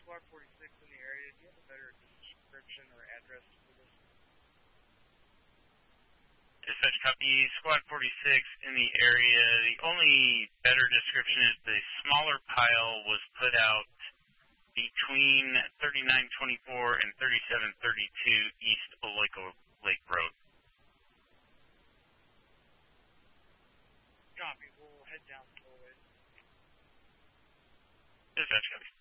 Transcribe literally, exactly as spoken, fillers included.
Squad forty-six in the area. Do you have a better description or address for this? Dispatch copy. Squad forty-six in the area. The only better description is the smaller pile was put out between thirty-nine twenty-four and thirty-seven thirty-two East Oloiko Lake Road. Copy. We'll head down slowly. Dispatch copy.